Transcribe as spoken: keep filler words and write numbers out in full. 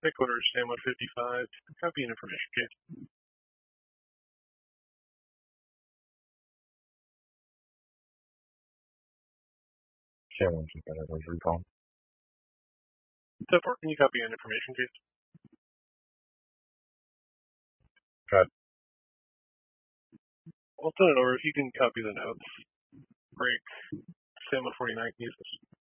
Pick order Sam one fifty-five. Copy and information case. Sam one fifty-five, where's recall? ten four, can you copy an information case? Got it. I'll send it over if you can copy the notes. Break Sam one forty-nine, use this.